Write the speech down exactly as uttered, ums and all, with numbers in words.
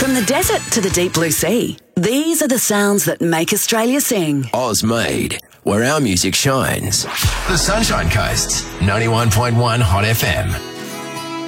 From the desert to the deep blue sea, these are the sounds that make Australia sing. Oz made, where our music shines. The Sunshine Coast, ninety-one point one Hot F M.